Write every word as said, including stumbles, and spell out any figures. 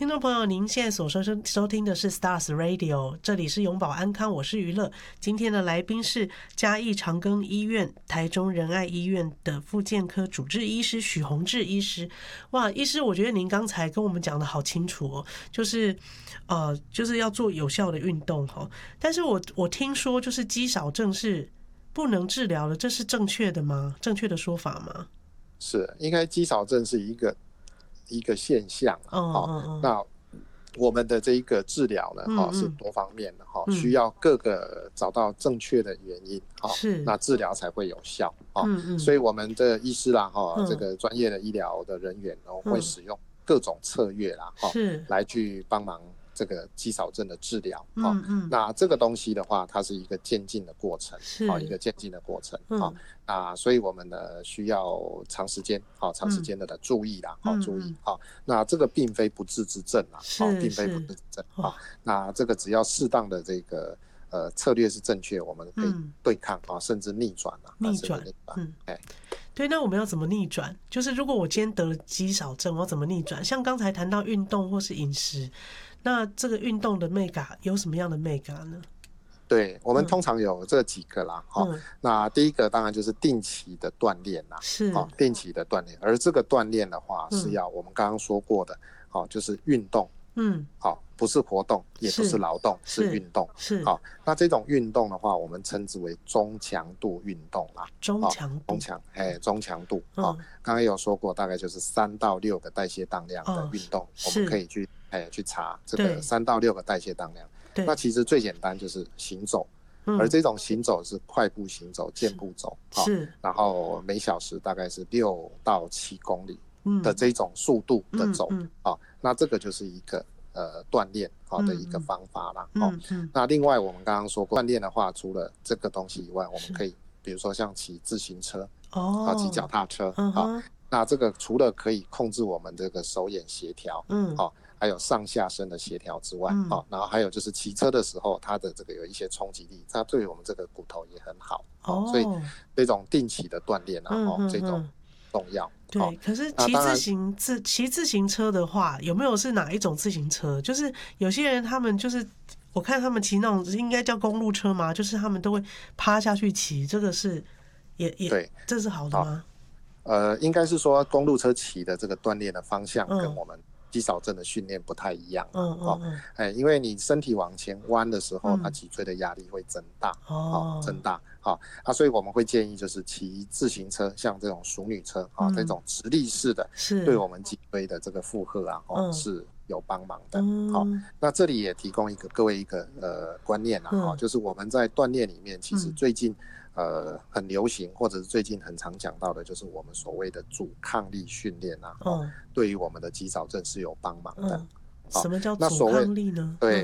众朋友，您现在所收收听的是 Stars Radio， 这里是永保安康，我是娱乐。今天的来宾是嘉义长庚医院、台中仁爱医院的复健科主治医师许宏志医师。哇，医师，我觉得您刚才跟我们讲的好清楚哦，就是呃，就是要做有效的运动哈。但是我我听说，就是肌少症是不能治疗的，这是正确的吗？正确的说法吗？ 是，应该肌少症是一个一个现象啊。 哦哦哦， 那我们的这一个治疗呢，哈、 嗯嗯是多方面的哈、 嗯需要各个找到正确的原因哈、 是那治疗才会有效哈、 嗯嗯所以我们的医师啦哈、 嗯这个专业的医疗的人员呢、 嗯会使用各种策略啦哈、 是来去帮忙这个肌少症的治疗哈、 嗯嗯那这个东西的话，它是一个渐进的过程， 是好一个渐进的过程嗯哈。那所以我们呢需要长时间好长时间的的注意啦，好、 嗯注意好。那这个并非不治之症啦， 是好并非不是治之症哦好。那这个只要适当的这个呃策略是正确，我们可以嗯对抗啊，甚至逆转啊， 逆转甚至逆转。 嗯哎， 对，那我们要怎么逆转？就是如果我今天得了肌少症，我要怎么逆转？像刚才谈到运动或是饮食，那这个运动的mega有什么样的mega呢？ 对，我们嗯通常有这几个啦，哈、 嗯那第一个当然就是定期的锻炼啦， 是好、定期的锻炼，而这个锻炼的话嗯是要我们刚刚说过的，好、就是运动， 嗯好、不是活动，也不是是劳动，是是运动。 是好、那这种运动的话，我们称之为中强度运动啦。 中强度中强，哎，中强度。 嗯好、刚刚有说过，大概就是三到六个代谢当量的运动， 哦我是们可以去，哎，去查这对个三到六个代谢当量。 对那其实最简单就是行走， 嗯而这种行走是快步行走、健步走，好、 是然后每小时大概是六到七公里嗯的这种速度的走， 嗯嗯好、那这个就是一个呃锻炼好的一个嗯嗯方法啦。哦嗯嗯那另外我们刚刚说过，锻炼的话，除了这个东西以外，我是们可以比如说像骑自行车， 哦啊，骑脚踏车，好、 嗯哼那这个除了可以控制我们这个手眼协调， 嗯好、还有上下身的协调之外， 嗯好、然后还有就是骑车的时候，它的这个有一些冲击力，它对我们这个骨头也很好， 哦所以这种定期的锻炼啊，哦， 嗯嗯这种嗯重要。 对， 哦可是骑自那当然行自骑自行车的话，有没有是哪一种自行车？就是有些人他们就是我看他们骑那种应该叫公路车嘛，就是他们都会趴下去骑，这个是也也对， 这是好的吗？ 呃，应该是说公路车骑的这个锻炼的方向嗯跟我们肌少症的训练不太一样啊。 嗯哦嗯嗯， 哎，因为你身体往前弯的时候， 嗯它脊椎的压力会增大， 哦增大，好、啊，所以我们会建议就是骑自行车，像这种淑女车啊、 嗯这种直立式的， 是对我们脊椎的这个负荷啊，哦、 嗯是有帮忙的。 嗯好、那这里也提供一个各位一个呃观念啊，哈、 嗯就是我们在锻炼里面，其实嗯最近、呃很流行，或者是最近很常讲到的，就是我们所谓的阻抗力训练啊，哦， 嗯对于我们的肌少症是有帮忙的。 嗯，什么叫阻那所谓抗力呢？ 对